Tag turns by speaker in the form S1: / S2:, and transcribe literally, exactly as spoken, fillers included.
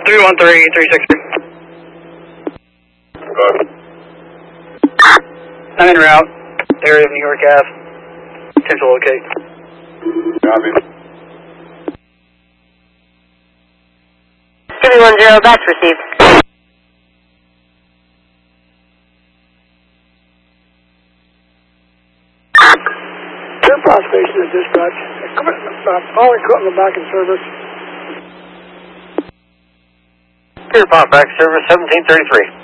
S1: three one three, three six three. I'm en route. Area of New York Avenue. Potential locate.
S2: Copy.
S3: three one zero, batch received.
S4: Airport station is dispatch. Uh, all equipment back in service.
S3: Airport back service, seventeen thirty-three.